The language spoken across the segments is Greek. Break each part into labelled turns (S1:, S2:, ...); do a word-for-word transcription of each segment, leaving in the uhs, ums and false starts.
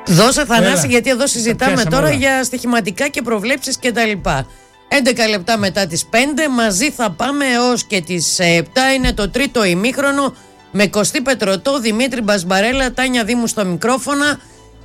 S1: Δώσε Θανάση,
S2: Έλα.
S1: γιατί εδώ συζητάμε τώρα
S2: όλα.
S1: για στοιχηματικά και προβλέψεις και τα λοιπά. έντεκα λεπτά μετά τις πέντε, μαζί θα πάμε έως και τις επτά. Είναι το τρίτο ημίχρονο με Κωστή Πετρωτό, Δημήτρη Μπασμπαρέλα, Τάνια Δήμου στο μικρόφωνα,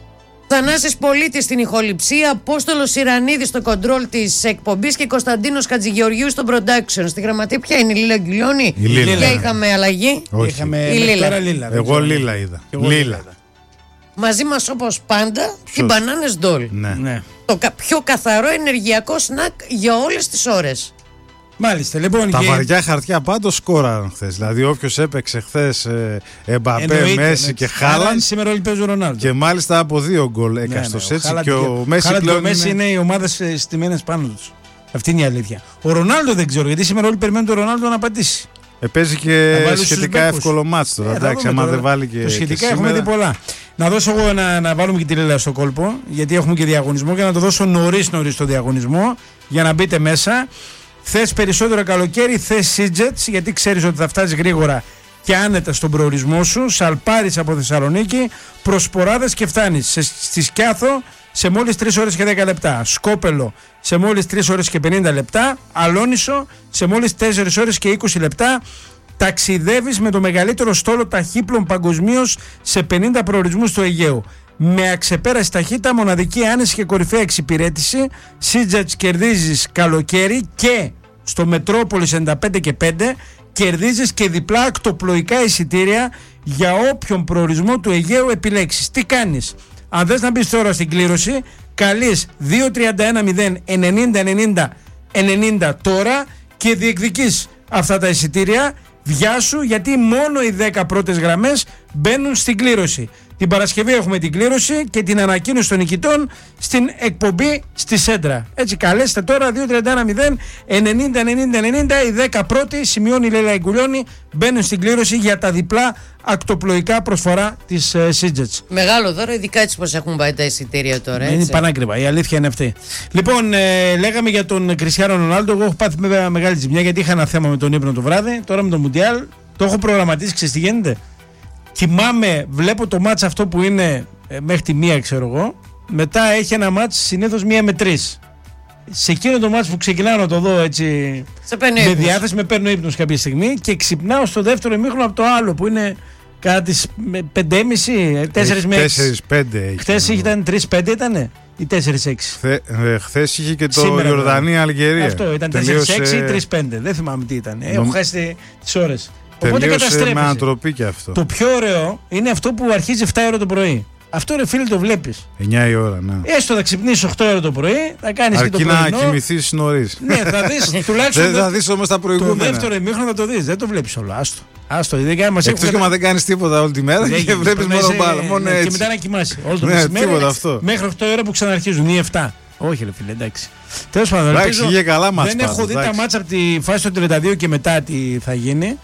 S1: Θανάσης Πολίτης στην ηχοληψία, Απόστολος Ιρανίδης στο κοντρόλ της εκπομπής και Κωνσταντίνος Χατζηγεωργίου στο production. Στη γραμματεία ποια είναι, η Λίλα Γκυλιώνη?
S3: Η Λίλα.
S1: Ποια είχαμε αλλαγή?
S3: Όχι.
S2: Είχαμε
S1: Η Λίλα.
S2: τώρα Λίλα. δεν
S3: Εγώ
S2: ξέρω.
S3: Λίλα είδα.
S2: Και εγώ
S3: Λίλα.
S2: είδα.
S1: Μαζί μας όπως πάντα οι μπανάνες ντόλ.
S3: Ναι.
S2: Ναι.
S1: Το κα- πιο καθαρό ενεργειακό σνακ για όλες τις ώρες.
S2: Μάλιστα, λοιπόν.
S3: Τα
S2: και...
S3: βαριά χαρτιά πάντως σκόραραν χθες. Δηλαδή, όποιος έπαιξε χθες ε, Εμπαπέ,
S2: Εννοείται,
S3: Μέση
S2: ναι.
S3: και
S2: Χάλαντ,
S3: Χάλαντ.
S2: σήμερα όλοι παίζουν Ρονάλντο.
S3: Και μάλιστα από δύο γκολ
S2: Ναι,
S3: έκαστος
S2: ναι,
S3: έτσι.
S2: Χάλαντ
S3: Και ο Μέση
S2: Χάλαντ και ο
S3: πλέον
S2: Μέση
S3: είναι...
S2: είναι οι ομάδες ε, στημένες πάνω τους. Αυτή είναι η αλήθεια. Ο Ρονάλντο δεν ξέρω, γιατί σήμερα όλοι περιμένουν τον Ρονάλντο να απαντήσει.
S3: Ε, παίζει και
S2: Να βάλει στους
S3: σχετικά
S2: μπέκους.
S3: εύκολο μάτς τώρα.
S2: Ε, θα
S3: Εντάξει,
S2: δούμε
S3: άμα
S2: τώρα.
S3: δεν βάλει και.
S2: Το σχετικά
S3: και
S2: έχουμε δει
S3: σήμερα.
S2: πολλά. Να δώσω εγώ να, να βάλουμε και τη Λίλα στο κόλπο, γιατί έχουμε και διαγωνισμό, και να το δώσω νωρίς νωρίς το διαγωνισμό για να μπείτε μέσα. Θες περισσότερο καλοκαίρι, θες Σίτζετς, γιατί ξέρεις ότι θα φτάσεις γρήγορα και άνετα στον προορισμό σου. Σαλπάρεις από Θεσσαλονίκη, Προσποράδες και φτάνεις σε, στη Σκιάθο σε μόλις τρεις ώρες και δέκα λεπτά. Σκόπελο σε μόλις τρεις ώρες και πενήντα λεπτά. Αλόνισο σε μόλις τέσσερις ώρες και είκοσι λεπτά. Ταξιδεύεις με το μεγαλύτερο στόλο ταχύπλων παγκοσμίως σε πενήντα προορισμούς του Αιγαίου. Με αξεπέραστη ταχύτητα, μοναδική άνεση και κορυφαία εξυπηρέτηση. Σίτζετς κερδίζεις καλοκαίρι και στο Μετρόπολης ενενήντα πέντε και πέντε κερδίζεις και διπλά ακτοπλοϊκά εισιτήρια για όποιον προορισμό του Αιγαίου επιλέξεις. Τι κάνεις? Αν θες να μπεις τώρα στην κλήρωση, καλείς δύο τρία ένα μηδέν ενενήντα ενενήντα ενενήντα τώρα και διεκδικείς αυτά τα εισιτήρια. Βιάσου, γιατί μόνο οι δέκα πρώτες γραμμές μπαίνουν στην κλήρωση. Την Παρασκευή έχουμε την κλήρωση και την ανακοίνωση των νικητών στην εκπομπή στη Σέντρα. Έτσι, καλέστε τώρα δύο τρία ένα μηδέν ενενήντα ενενήντα ενενήντα. Οι δέκα πρώτοι, σημειώνει η Λέλα Γκουλιώνη, μπαίνουν στην κλήρωση για τα διπλά ακτοπλοϊκά προσφορά της uh, Σίτζετς.
S1: Μεγάλο δώρο, ειδικά έτσι πως έχουν πάει τα εισιτήρια τώρα. Έτσι.
S2: Είναι πανάκριβα, η αλήθεια είναι αυτή. Λοιπόν, ε, λέγαμε για τον Κριστιάνο Ρονάλντο. Εγώ έχω πάθει με μεγάλη ζημιά, γιατί είχα ένα θέμα με τον ύπνο το βράδυ. Τώρα με το Μουντιάλ το έχω προγραμματίσει. Ξέρεις τι γίνεται? Κοιμάμαι, βλέπω το μάτς αυτό που είναι ε, μέχρι τη μία, ξέρω εγώ. Μετά έχει ένα μάτς συνήθως μία με τρεις. Σε εκείνο το μάτς που ξεκινάω να το δω έτσι
S1: Σε παίρνει
S2: με
S1: ύπνος.
S2: διάθεση, με παίρνω ύπνος κάποια στιγμή και ξυπνάω στο δεύτερο ημίχρονο από το άλλο που είναι κατά τις πέντε και μισή, τέσσερις με έξι.
S3: τέσσερις πέντε έχει.
S2: Χθες ήταν τρεις πέντε ήτανε ή τέσσερις έξι?
S3: Χθε, ε, χθες είχε και το
S2: Σήμερα,
S3: Ιορδανία-Αλγερία.
S2: Αυτό ήταν τέσσερις έξι ή τρεις πέντε. Δεν θυμάμαι τι ήταν. Έχω
S3: Νομ...
S2: χάσει τις ώρες. Οπότε
S3: Τελείωσε με
S2: καταστρέφεσαι.
S3: ανατροπή και αυτό.
S2: Το πιο ωραίο είναι αυτό που αρχίζει εφτά ώρα το πρωί. Αυτό, ρε φίλε, το βλέπεις.
S3: εννιά η ώρα, ναι.
S2: Έστω θα ξυπνήσεις οκτώ ώρα το πρωί, θα κάνεις και το
S3: Αρκεί να
S2: πρωινό.
S3: κοιμηθείς νωρίς.
S2: Ναι, θα δεις τουλάχιστον.
S3: Δεν
S2: το-
S3: θα δεις όμως τα
S2: Το
S3: προηγούμενα.
S2: δεύτερο ημίχρονο θα το δεις. Δεν το βλέπεις όλο. Άστο. Άστο. ειδικά μας
S3: Εκτός
S2: έχουν-
S3: και μα δεν κάνεις τίποτα όλη τη μέρα
S2: Δεν
S3: και
S2: γίνεται.
S3: βλέπεις
S2: Πρέπει να
S3: μόνο
S2: είσαι-
S3: μπάλα. Μόνο
S2: ναι, Και
S3: έτσι.
S2: μετά να κοιμάσαι. Όλο το
S3: Ναι,
S2: μεσημέρι.
S3: τίποτα αυτό.
S2: Μέχρι οκτώ ώρα που ξαναρχίζουν ή επτά. Όχι, ρε φίλε, εντάξει. Τέλος πάντων,
S3: Εντάξει,
S2: ελπίζω-
S3: είχε καλά μάτς
S2: Δεν
S3: πάντως,
S2: έχω δει τα
S3: εντάξει.
S2: μάτσα από τη φάση των τριάντα δύο και μετά τι θα γίνει.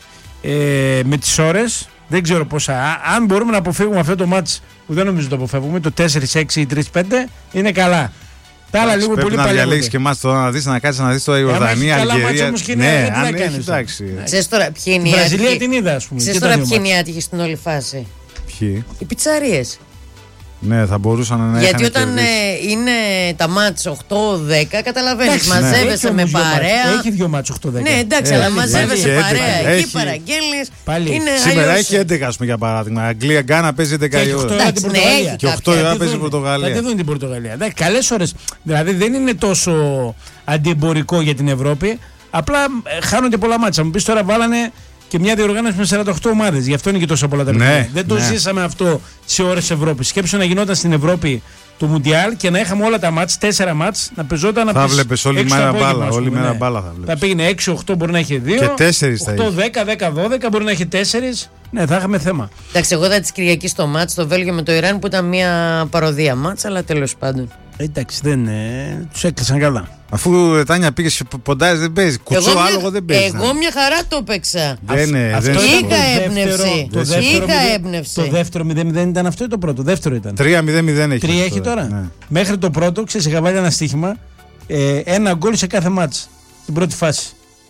S2: Ε, με τις ώρες. Δεν ξέρω πόσα. Α, αν μπορούμε να αποφύγουμε αυτό το μάτς που δεν νομίζω το αποφεύγουμε, το τέσσερις έξι ή τρεις πέντε, είναι καλά. Τα άλλα λίγο
S3: Πρέπει
S2: πολύ
S3: να
S2: παλιά.
S3: διαλέγεις και εμάς τώρα να δεις, να κάτσεις να δεις τώρα η
S2: άμα έχει
S3: Ιορδανία,
S2: καλά μάτς
S3: Αλγερία.
S2: όμως και είναι,
S3: Ναι,
S2: τι να
S3: αν έχει,
S2: κάνεις.
S3: εντάξει.
S1: Ξέρεις τώρα ποιοι είναι
S2: Η
S1: οι
S2: Βραζιλία
S1: άτυχοι?
S2: την είδα, ας πούμε.
S1: Ξέρεις
S2: και τα
S1: τώρα
S2: δύο
S1: ποιοι είναι
S2: μάτς.
S1: οι άτυχοι στην όλη φάση?
S3: Ποιοι.
S1: Οι πιτσαρίες.
S3: Ναι, θα μπορούσαν να
S1: Γιατί
S3: είχαν
S1: όταν
S3: κερδίσει.
S1: ε, είναι τα μάτς οκτώ δέκα, καταλαβαίνεις,
S2: Εντάξει,
S1: μαζεύεσαι
S2: έχει
S1: με
S2: όμως δύο μάτς.
S1: παρέα.
S2: Έχει δύο μάτς οκτώ δέκα.
S1: Ναι, εντάξει,
S3: Ε,
S1: αλλά
S3: έχει,
S1: μαζεύεσαι
S3: έχει
S1: παρέα
S3: έντεκα,
S1: εκεί,
S3: έχει.
S1: παραγγέλνεις.
S2: Πάλι.
S1: Είναι
S3: Σήμερα
S1: αλλιώς-
S3: έχει έντεκα, ας πούμε, για παράδειγμα. Αγγλία, Γκάνα παίζει έντεκα η
S2: Και
S3: ώρα.
S2: οκτώ ώρα την
S1: Εντάξει, ναι,
S2: Πορτογαλία.
S1: έχει
S3: Και οκτώ
S1: κάποια.
S3: η ώρα
S2: Θα τη
S3: παίζει η
S2: δουν.
S3: Πορτογαλία.
S2: Θα τη δουν την Πορτογαλία. Εντάξει, καλές ώρες. Δηλαδή δεν είναι τόσο αντιεμπορικό για την Ευρώπη. Απλά ε, χάνονται πολλά μάτσα. Μου πεις τώρα βάλανε και μια διοργάνωση με σαράντα οκτώ ομάδες. Γι' αυτό είναι και τόσο πολλά τα
S3: Ναι,
S2: παιχνίδια. Δεν το
S3: ναι.
S2: ζήσαμε αυτό σε ώρες Ευρώπης. Σκέψου να γινόταν στην Ευρώπη το Μουντιάλ και να είχαμε όλα τα μάτς, τέσσερα μάτς, να πεζόταν από
S3: Θα
S2: τις
S3: βλέπεις όλη
S2: έξι το
S3: μέρα
S2: απόγευμα,
S3: μπάλα,
S2: ας
S3: όλη
S2: πούμε,
S3: μέρα
S2: ναι.
S3: μπάλα θα
S2: Θα
S3: βλέπεις.
S2: πήγαινε έξι οκτώ, μπορεί να έχει δύο.
S3: Και τέσσερις θα
S2: οκτώ
S3: είχε.
S2: δέκα δέκα δώδεκα μπορεί να έχει τέσσερις. Ναι, θα είχαμε θέμα.
S1: Εντάξει, εγώ είδα τη Κυριακή στο μάτς, το Βέλγιο με το Ιράν που ήταν μια παροδία μάτς, αλλά τέλος πάντων.
S2: Εντάξει, δεν. Ε, τους έκλεισαν καλά.
S3: Αφού η Τάνια πήγε σε ποντάρι δεν παίζει. Κουτσό
S1: Εγώ μια-
S3: άλογο δεν παίζει.
S1: Εγώ μια χαρά το έπαιξα.
S3: Δεν είναι,
S2: Αυτό
S3: δεν
S2: ήταν
S3: είναι.
S1: Είχα
S2: το δεύτερο-
S1: έμπνευση.
S2: το
S3: Δεν
S2: δεύτερο
S1: Είχα
S2: μηδέν-
S1: έμπνευση.
S2: Το δεύτερο μηδέν μηδέν ήταν αυτό ή το πρώτο? Δεύτερο ήταν.
S3: τρία μηδέν μηδέν έχει.
S2: Τρία έχει τώρα.
S3: Ναι.
S2: Μέχρι το πρώτο, ξέρεις, είχα βάλει ένα στοίχημα. Ε, ένα γκολ σε κάθε μάτς. Την πρώτη φάση.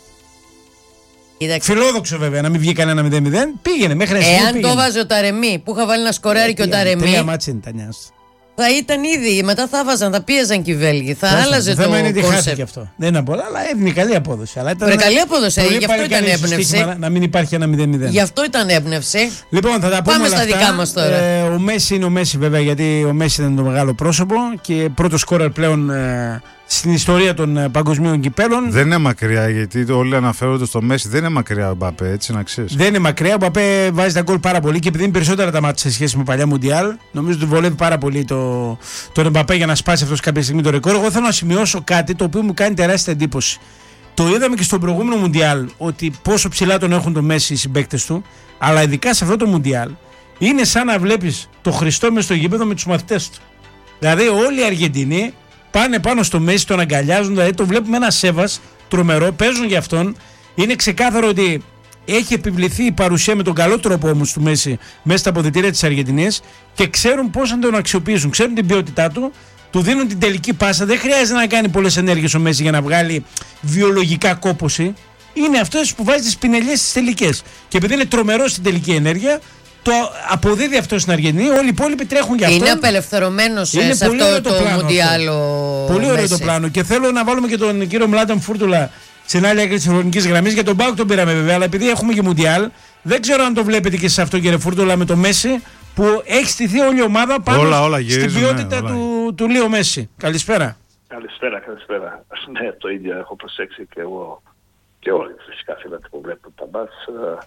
S1: Κοίταξε.
S2: Φιλόδοξο βέβαια, να μην βγει κανένα μηδέν μηδέν. Πήγαινε μέχρι ένα σημείο.
S1: Εάν το
S2: πήγαινε.
S1: βάζει ο Ταρεμί, που είχα βάλει ένα σκοράρι και ο
S2: Πήγαινε.
S1: Ταρεμί.
S2: Τρία μάτς είναι τα νιάς.
S1: θα ήταν ήδη, μετά θα βάζαν, θα πίεζαν και οι Βέλγοι. Θα
S2: Φάστε,
S1: άλλαζε
S2: το
S1: το
S2: θέμα είναι τι χάθηκε
S1: κόνσεπτ.
S2: αυτό. Δεν είναι πολλά, αλλά έδινε καλή απόδοση. Αλλά ήταν
S1: Βρε, καλή απόδοση,
S2: πολύ
S1: γι' αυτό ήταν
S2: παρικαλή στο
S1: έμπνευση.
S2: στοίχημα Να μην υπάρχει ένα μηδέν μηδέν.
S1: Γι' αυτό ήταν έμπνευση.
S2: Λοιπόν, θα τα πούμε
S1: Πάμε
S2: όλα
S1: στα
S2: αυτά.
S1: δικά μας τώρα.
S2: Ε, ο Μέση είναι ο Μέση, βέβαια, γιατί ο Μέση ήταν το μεγάλο πρόσωπο και πρώτο σκόρερ πλέον ε, στην ιστορία των ε, παγκοσμίων κυπέλων.
S3: Δεν είναι μακριά, γιατί όλοι αναφέρονται στο Μέση. Δεν είναι μακριά ο Μπαπέ, έτσι να ξέρεις.
S2: Δεν είναι μακριά. Ο Μπαπέ βάζει τα γκολ πάρα πολύ και επειδή είναι περισσότερα τα μάτια σε σχέση με παλιά Μουντιάλ, νομίζω ότι βολεύει πάρα πολύ το, τον Μπαπέ για να σπάσει αυτό κάποια στιγμή το ρεκόρ. Εγώ θέλω να σημειώσω κάτι το οποίο μου κάνει τεράστια εντύπωση. Το είδαμε και στο προηγούμενο Μουντιάλ ότι πόσο ψηλά τον έχουν το Μέση οι συμπαίκτες του, αλλά ειδικά σε αυτό το Μουντιάλ είναι σαν να βλέπεις το Χριστό μες στο γήπεδο με τους μαθητές του. Δηλαδή όλοι οι Αργεντινοί πάνε πάνω στο Μέση, τον αγκαλιάζουν, δηλαδή το βλέπουμε ένα σέβας τρομερό, παίζουν για αυτόν. Είναι ξεκάθαρο ότι έχει επιβληθεί η παρουσία με τον καλό τρόπο όμως του Μέση μέσα στα αποδυτήρια της Αργεντινής και ξέρουν πώς να τον αξιοποιήσουν, ξέρουν την ποιότητά του, του δίνουν την τελική πάσα. Δεν χρειάζεται να κάνει πολλές ενέργειες ο Μέση για να βγάλει βιολογικά κόπωση. Είναι αυτός που βάζει τις πινελιές στις τελικές. Και επειδή είναι τρομερός στην τελική ενέργεια, το αποδίδει αυτό στην Αργεντινή. Όλοι οι υπόλοιποι τρέχουν για αυτό.
S1: Είναι απελευθερωμένος σε αυτό το, το Μουντιάλο.
S2: Πολύ ωραίο
S1: Μέση.
S2: το πλάνο. Και θέλω να βάλουμε και τον κύριο Μλάνταν Φούρτουλα στην άλλη άκρη της τηλεφωνικής γραμμής. Για τον Πάουκ τον πήραμε βέβαια, αλλά επειδή έχουμε και Μουντιάλ, δεν ξέρω αν το βλέπετε και σε αυτό, κύριε Φούρτουλα, με το Μέση που έχει στηθεί όλη η ομάδα πάνω
S3: όλα, όλα,
S2: στην
S3: γυρίζουν,
S2: ποιότητα
S3: ναι,
S2: του, του Λίο Μέση. Καλησπέρα.
S4: Καλησπέρα, καλησπέρα. Ναι, το ίδιο έχω προσέξει και εγώ και όλοι φυσικά φίλοι που βλέπουν τα μπάτς.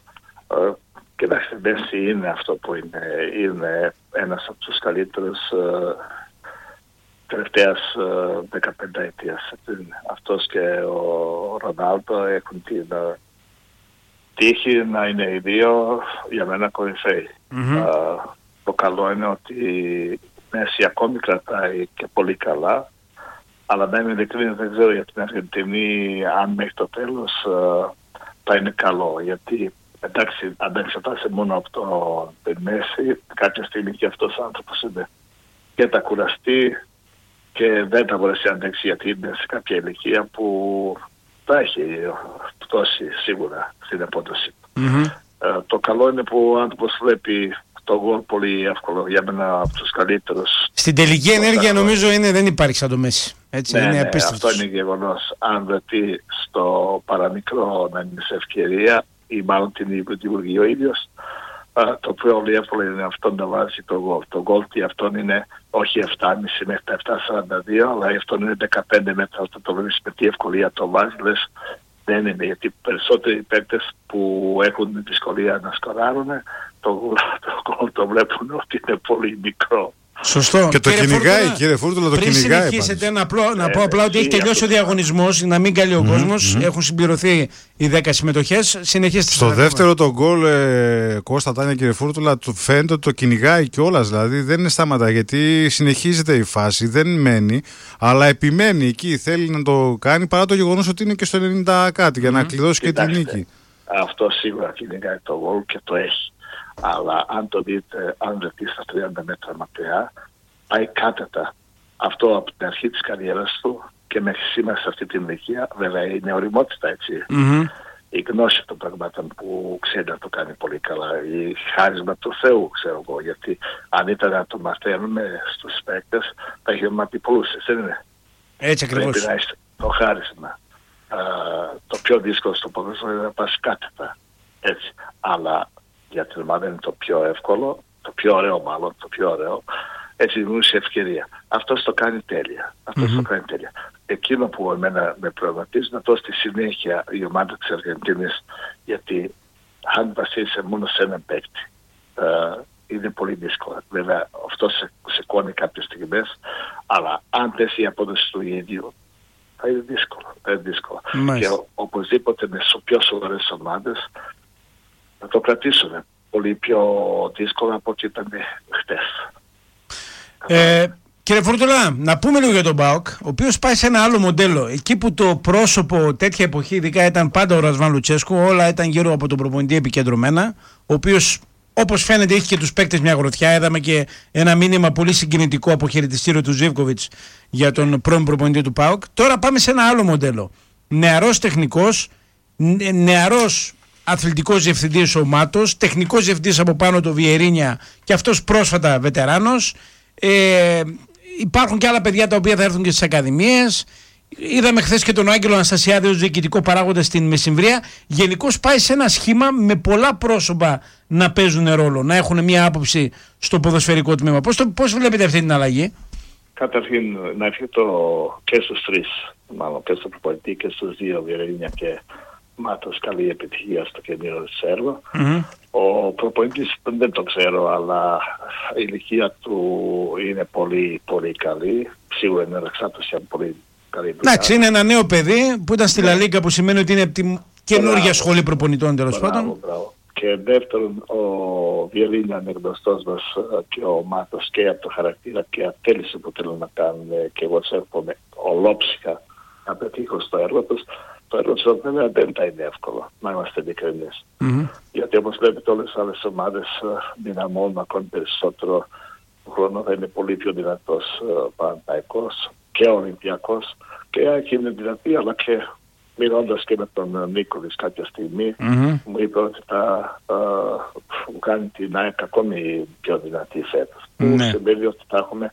S4: Ε, κοιτάξτε, η Μέση είναι αυτό που είναι. Είναι ένας από τους καλύτερους ε, τελευταίας ε, δεκαπέντε ετίας. Αυτός και ο Ρονάλντο έχουν την ε, τύχη να είναι οι δύο για μένα κορυφαίοι. Mm-hmm. Ε, το καλό είναι ότι η Μέση ακόμη κρατάει και πολύ καλά. Αλλά να είμαι ειλικρινής, δεν ξέρω για την Αργεντινή αν μέχρι το τέλος uh, θα είναι καλό. Γιατί εντάξει, αν δεν εξετάσει μόνο από το Μέση, κάποια στιγμή και αυτός ο άνθρωπος είναι και θα κουραστεί και δεν θα μπορέσει να αντέξει, γιατί είναι σε κάποια ηλικία που θα έχει πτώσει σίγουρα στην απόδοση. Mm-hmm. Uh, το καλό είναι που ο άνθρωπος βλέπει το γκολ πολύ εύκολο, για μένα από τους καλύτερους.
S2: Στην τελική ενέργεια νομίζω είναι, δεν υπάρχει σαν το Μέση. Έτσι,
S4: ναι,
S2: είναι
S4: ναι,
S2: απίστευτος.
S4: αυτό είναι γεγονός. Αν βρεθεί στο παραμικρό να είναι σε ευκαιρία ή μάλλον την δημιουργεί ο ίδιος, το πιο εύκολο είναι αυτό να βάζει το γκολ. Το γκολ τι αυτόν είναι όχι επτά κόμμα πέντε μέχρι τα επτά σαράντα δύο, αλλά αυτόν είναι δεκαπέντε μέτρα. Όταν το βλέπεις με τι ευκολία το βάζει, λες δεν είναι. Γιατί περισσότεροι παίκτες που έχουν δυσκολία να σκοράρουν, το γκολ το βλέπουν ότι είναι πολύ μικρό.
S2: Σωστό.
S3: Και το
S2: κύριε
S3: κυνηγάει,
S2: Φούρτουλα,
S3: κύριε Φούρτουλα, το
S2: πριν
S3: κυνηγάει.
S2: Πριν συνεχίσετε να, απλό, να
S4: ε,
S2: πω απλά ότι έχει τελειώσει ο διαγωνισμός, να μην καλεί ο mm-hmm, κόσμος. Mm-hmm. Έχουν συμπληρωθεί οι δέκα συμμετοχές. Συνεχίστε.
S3: Στο δεύτερο το γκολ, ε, Κώστα Τάνια, κύριε Φούρτουλα, του φαίνεται ότι το κυνηγάει κιόλας. Δηλαδή δεν είναι σταματά, γιατί συνεχίζεται η φάση, δεν μένει, αλλά επιμένει εκεί. Θέλει να το κάνει παρά το γεγονός ότι είναι και στο ενενήντα κάτι για mm-hmm. να κλειδώσει και τη νίκη.
S4: Αυτό σίγουρα κυνηγάει το γκολ και το έχει. Αλλά αν το δείτε, αν βρεθεί στα τριάντα μέτρα μακριά, πάει κάθετα. Αυτό από την αρχή της καριέρας του και μέχρι σήμερα σε αυτή την ηλικία, βέβαια είναι οριμότητα, έτσι. Mm-hmm. Η γνώση των πραγμάτων που ξέρει να το κάνει πολύ καλά. Η χάρισμα του Θεού, ξέρω εγώ. Γιατί αν ήταν να το μαθαίνουμε στους παίκτες, θα είχε μάθει πολλούς, δεν είναι.
S2: Έτσι ακριβώς.
S4: Πρέπει να είσαι το χάρισμα. Α, το πιο δύσκολο στο ποδόσφαιρο είναι να πας κάθετα. Έτσι. Αλλά για την ομάδα είναι το πιο εύκολο, το πιο ωραίο μάλλον, το πιο ωραίο. Έτσι δημιουργούσε ευκαιρία. Αυτός το κάνει τέλεια. Αυτός mm-hmm. το κάνει τέλεια. Εκείνο που εμένα με προβληματίζει να δώσει στη συνέχεια η ομάδα της Αργεντινής, γιατί αν βασίζεσαι μόνο σε έναν παίκτη, uh, είναι πολύ δύσκολο. Βέβαια αυτό σε, σηκώνει κάποιες στιγμές, αλλά αν θες η απόδοση του ίδιου, θα είναι δύσκολο. Θα είναι δύσκολο. Mm-hmm. Και ο, οπωσδήποτε με πιο σοβαρές ομάδες να το κρατήσουν πολύ πιο δύσκολο από ό,τι ήταν χτες.
S2: Ε, κύριε Φούρτουλα, να πούμε λίγο για τον ΠΑΟΚ, ο οποίος πάει σε ένα άλλο μοντέλο. Εκεί που το πρόσωπο τέτοια εποχή, ειδικά ήταν πάντα ο Ρασβάν Λουτσέσκου, όλα ήταν γύρω από τον προπονητή επικεντρωμένα, ο οποίος όπως φαίνεται είχε και τους παίκτες μια γροθιά. Είδαμε και ένα μήνυμα πολύ συγκινητικό από χαιρετιστήριο του Ζίβκοβιτς για τον πρώην προπονητή του ΠΑΟΚ. Τώρα πάμε σε ένα άλλο μοντέλο. Νεαρός τεχνικός, νεαρός αθλητικός διευθυντής ο Μάτος, τεχνικός διευθυντής από πάνω το Βιερίνια και αυτός πρόσφατα βετεράνος. Ε, υπάρχουν και άλλα παιδιά τα οποία θα έρθουν και στις ακαδημίες. Είδαμε χθες και τον Άγγελο Αναστασιάδη ως διοικητικό παράγοντα στην Μεσημβρία. Γενικώς πάει σε ένα σχήμα με πολλά πρόσωπα να παίζουν ρόλο, να έχουν μια άποψη στο ποδοσφαιρικό τμήμα. Πώς, το, πώς βλέπετε αυτή την αλλαγή?
S4: Καταρχήν να ευχηθώ και στους τρεις, μάλλον και στον προπονητή και στους δύο, Βιερίνια και Μάτος, καλή επιτυχία στο καινούριο της έργο. Mm-hmm. Ο προπονητής δεν το ξέρω, αλλά η ηλικία του είναι πολύ, πολύ καλή. Σίγουρα είναι εξάρτηση από πολύ καλή δουλειά.
S2: Εντάξει, είναι ένα νέο παιδί που ήταν στη Λα Λίγκα, που σημαίνει ότι είναι από τη καινούργια σχολή προπονητών, τέλος πάντων.
S4: Μπράβο. Και δεύτερον, ο Βιερίνια είναι γνωστός μας και ο Μάτος και από το χαρακτήρα και ατέλειση που θέλουν να κάνουν, και εγώ τους εύχομαι ολόψυχα να πετύχω στο έργο τους. Το έργο τους βέβαια δεν θα είναι εύκολο, να είμαστε ειλικρινείς. Mm-hmm. Γιατί όπως βλέπετε όλες τις άλλες ομάδες δυναμώνουν ακόμη περισσότερο. Του χρόνου θα είναι πολύ πιο δυνατός Παναθηναϊκός και Ολυμπιακός, και εκεί είναι δυνατή, αλλά και μιλώντας και με τον Νίκολης κάποια στιγμή, mm-hmm. μου είπε ότι θα μου κάνει την ΑΕΚ ακόμη πιο δυνατή φέτος. Mm-hmm. Που σημαίνει ότι θα έχουμε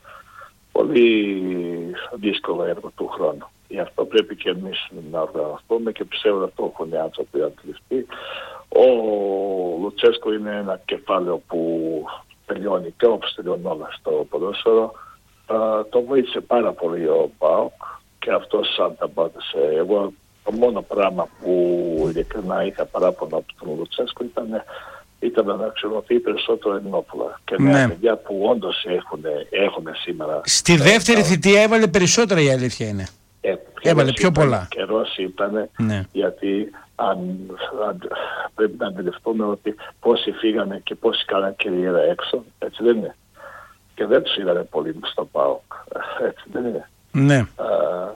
S4: πολύ δύσκολο έργο του χρόνου. Γι' αυτό πρέπει και εμείς να οργανωθούμε, και πιστεύω ότι αυτό έχουν οι άνθρωποι αντιληφθεί. Ο Λουτσέσκο είναι ένα κεφάλαιο που τελειώνει και όπως τελειώνει όλα στο ποδόσφαιρο. Uh, το βοήθησε πάρα πολύ ο ΠΑΟΚ και αυτός ανταπόδειξε. Εγώ το μόνο πράγμα που ειλικρινά είχα παράπονο από τον Λουτσέσκο ήταν, ήταν να αξιοποιηθεί περισσότερο Ελληνόπουλα και νέα ναι. παιδιά που όντως έχουν σήμερα.
S2: Στη δεύτερη ε, θητεία έβαλε περισσότερα, η αλήθεια είναι.
S4: Ε,
S2: έβαλε πιο πολλά.
S4: Καιρός ήταν,
S2: ναι.
S4: γιατί αν, αν, πρέπει να αντιληφθούμε ότι πόσοι φύγανε και πόσοι κάνανε καριέρα έξω, έτσι δεν είναι. Και δεν τους είδανε πολύ στο ΠΑΟΚ, έτσι δεν είναι.
S2: Ναι.
S4: Α,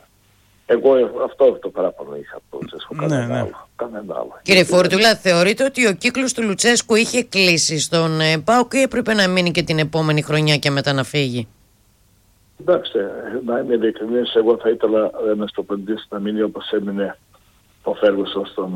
S4: εγώ αυτό το παράπονο είχα από τον Λουτσέσκο, κανένα, ναι, ναι. άλλο, κανένα άλλο.
S1: Κύριε Φούρτουλα, θεωρείτε ότι ο κύκλος του Λουτσέσκου είχε κλείσει στον ε, ΠΑΟΚ ή έπρεπε να μείνει και την επόμενη χρονιά και μετά να φύγει?
S4: Εντάξει, να είμαι ειλικρινής, εγώ θα ήθελα ένας προπονητής να μείνει όπως έμεινε ο Φέργουσον στον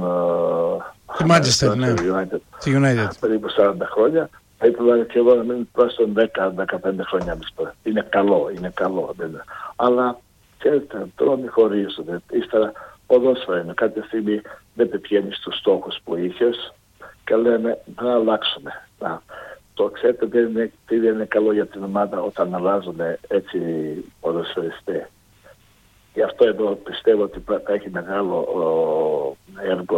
S2: uh, Manchester, ναι.
S4: United.
S2: United.
S4: Περίπου σαράντα χρόνια. Θα ήθελα και εγώ να μείνει τουλάχιστον δέκα με δεκαπέντε χρόνια. Είναι καλό, είναι καλό. Δεν. Αλλά ξέρετε, τρώνε χωρίζονται. Ύστερα ποδόσφαιρο είναι. Κάποια στιγμή δεν πετυχαίνεις τους στόχους που είχες και λέμε να αλλάξουμε. Να. Το ξέρετε, δεν είναι, δεν είναι καλό για την ομάδα όταν αλλάζουν έτσι ποδοσφαιριστές. Γι' αυτό εδώ πιστεύω ότι θα έχει μεγάλο ο, έργο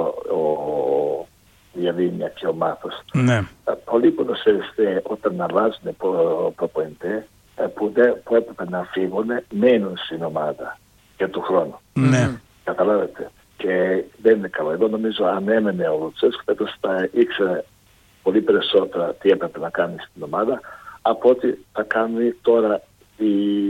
S4: ο Βιερίνια και ο Μάτος.
S2: Ναι.
S4: Πολλοί ποδοσφαιριστές όταν αλλάζουν προπονητές που, που έπρεπε να φύγουν, μένουν στην ομάδα για του χρόνου.
S2: Ναι.
S4: Καταλάβετε. Και δεν είναι καλό. Εδώ νομίζω αν έμενε ο Λουτσέσκο, φέτος θα ήξερε πολύ περισσότερα τι έπρεπε να κάνει στην ομάδα από ότι θα κάνει τώρα η,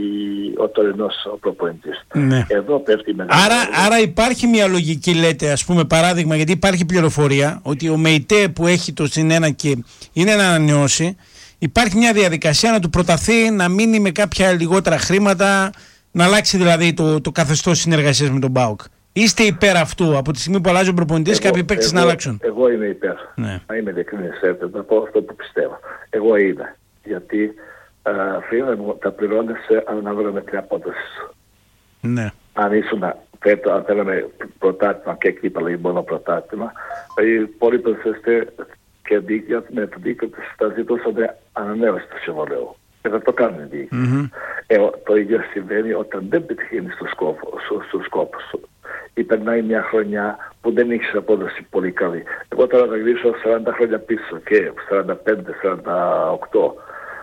S4: ο τωρινός ο προπονητής.
S2: Ναι.
S4: Εδώ πέφτει μεγάλη.
S2: Άρα, άρα υπάρχει μια λογική, λέτε, ας πούμε παράδειγμα, γιατί υπάρχει πληροφορία ότι ο ΜΕΙΤΕ που έχει το συν ένα και είναι να ανανεώσει, υπάρχει μια διαδικασία να του προταθεί να μείνει με κάποια λιγότερα χρήματα, να αλλάξει δηλαδή το, το καθεστώς συνεργασίας με τον ΠΑΟΚ. Είστε υπέρ αυτού από τη στιγμή που αλλάζει ο προπονητής, κάποιοι παίκτες να αλλάξουν?
S4: Εγώ είμαι υπέρ.
S2: Ναι.
S4: Να είμαι ειλικρινής, να πω αυτό που πιστεύω. Εγώ είμαι. Γιατί φίλε μου, τα πληρώνεσαι ανάλογα με την απόδοση σου.
S2: Ναι.
S4: Αν ήσουν, αν θέλαμε πρωτάθλημα και εκεί πάλι μόνο πρωτάθλημα, πολλοί προσφέρστε και δίκαια με το δίκαιο τους θα ζητούσαν ανανέωση του συμβολέου. Και θα το κάνουν οι δίκαιοι. Mm-hmm. Ε, το ίδιο συμβαίνει όταν δεν πετυχαίνεις στους σκόπους σου. Ή περνάει μια χρονιά που δεν έχεις απόδοση πολύ καλή. Εγώ τώρα θα γυρίσω σαράντα χρόνια πίσω και σαράντα πέντε σαράντα οκτώ.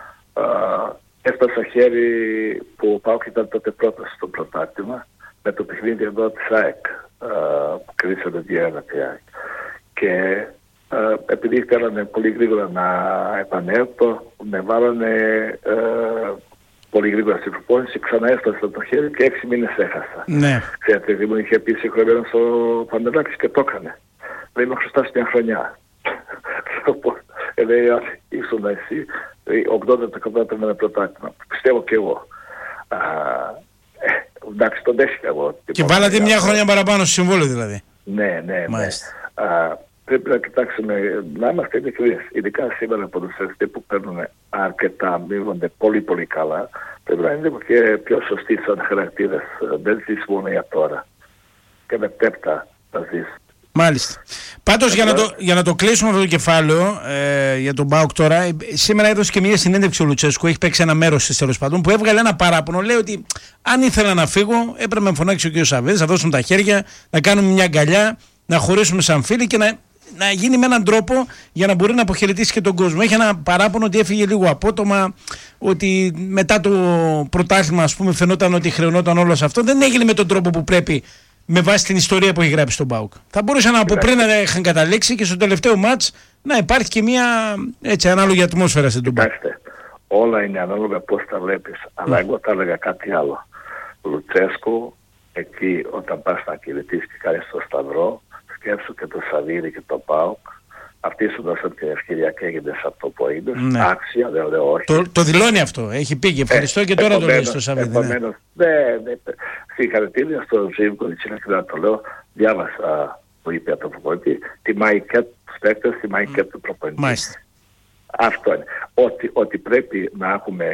S4: Uh, έφτασα χέρι που ο ΠΑΟΚ ήταν τότε πρώτος στο πρωτάθλημα με το παιχνίδι εδώ της ΑΕΚ uh, που κρίσανε δύο ένα τη ΑΕΚ. Και uh, επειδή θέλανε πολύ γρήγορα να επανέλθω, με βάλανε uh, πολύ γρήγορα στην προπόνηση, ξανά έφτασα το χέρι και έξι μήνες έχασα.
S2: Ναι.
S4: Ξέρετε, μου είχε πει συγχρονιμένο στο Παντελάκης και το έκανε. Δεν είμαι χρωστάς μια χρονιά. Λέει, ήσουν εσύ, ογδόντα τοις εκατό έπαιρνε με πρωτάθλημα. Πιστεύω και εγώ. Α, ε, εντάξει, τον δέχτηκα εγώ.
S2: Και βάλατε μια χρονιά παραπάνω στο συμβόλαιο δηλαδή.
S4: Ναι, ναι, ναι. Α, πρέπει να κοιτάξουμε, να είμαστε ειλικρινείς. Ειδικά σήμερα ποδοσφαιριστές που παίρνουν αρκετά, αμείβονται πολύ πολύ καλά, πρέπει να είναι και πιο σωστοί σαν χαρακτήρες. Δεν ζεις μόνο για τώρα. Και με τέπτα θα ζεις.
S2: Μάλιστα. Πάντως για, να το, για να το κλείσουμε αυτό το κεφάλαιο ε, για τον ΠΑΟΚ τώρα, ε, σήμερα έδωσε και μια συνέντευξη ο Λουτσέσκου, έχει παίξει ένα μέρος της τέλος πάντων, που έβγαλε ένα παράπονο. Λέει ότι αν ήθελα να φύγω, έπρεπε να φωνάξει ο κ. Σαββίδης, να δώσουν τα χέρια, να κάνουμε μια αγκαλιά, να χωρίσουμε σαν φίλοι και να, να γίνει με έναν τρόπο για να μπορεί να αποχαιρετήσει και τον κόσμο. Έχει ένα παράπονο ότι έφυγε λίγο απότομα, ότι μετά το πρωτάθλημα, ας πούμε, φαινόταν ότι χρεωνόταν όλο αυτό. Δεν έγινε με τον τρόπο που πρέπει, με βάση την ιστορία που έχει γράψει στον ΠΑΟΚ. Θα μπορούσαν από πριν να είχαν καταλήξει και στο τελευταίο μάτς να υπάρχει και μια έτσι, ανάλογη ατμόσφαιρα στην τον ΠΑΟΚ.
S4: Όλα είναι ανάλογα πώς τα βλέπεις. Mm. Αλλά εγώ θα έλεγα κάτι άλλο. Λουτσέσκου, εκεί όταν πας να κηρυτήσεις και κάνεις το σταυρό, σκέψου και το Σαββίδη και το ΠΑΟΚ. Αυτοί σου δώσαν την ευκαιρία και έγινες αυτό που είδες. Ναι. Άξια, δεν λέω όχι.
S2: Το, το δηλώνει αυτό. Έχει πει και ευχαριστώ ε, και τώρα το λέει στο Σαββίδη.
S4: Επομένως, ναι, ναι, συγχαρητήρια στο Ζήβκοβιτς, είναι να το λέω. Διάβασα που είπε από το προπονητή. Τιμάει και τους παίκτες, τιμάει και του προπονητή.
S2: Μάλιστα.
S4: Αυτό είναι. Ότι, ότι πρέπει να έχουμε